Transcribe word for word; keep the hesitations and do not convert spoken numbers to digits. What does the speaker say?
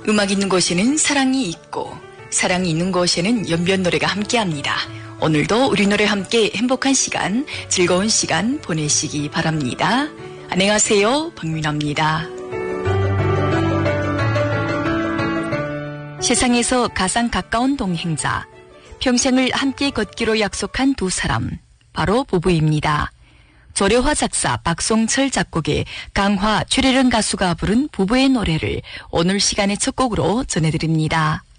음악 있는 곳에는 사랑이 있고 사랑이 있는 곳에는 연변 노래가 함께합니다. 오늘도 우리 노래 함께 행복한 시간, 즐거운 시간 보내시기 바랍니다. 안녕하세요, 박민아입니다. 세상에서 가장 가까운 동행자, 평생을 함께 걷기로 약속한 두 사람, 바로 부부입니다. 조려화 작사 박송철 작곡의 강화 최래령 가수가 부른 부부의 노래를 오늘 시간의 첫 곡으로 전해드립니다.